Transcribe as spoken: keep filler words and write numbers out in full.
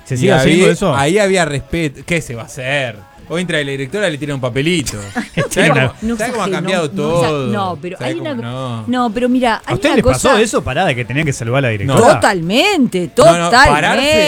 ¿Se sigue haciendo había, eso? Ahí había respeto. ¿Qué se va a hacer? Hoy entra la directora, le tira un papelito. ¿Sabes cómo, No ¿sabe cómo ha exagero, cambiado no, todo? No, no, pero ¿Sabe hay cómo una. no? No, pero mira, hay ¿A usted una le cosa. pasó eso, parada, que tenían que salvar a la directora? Totalmente, No, no, totalmente. pararse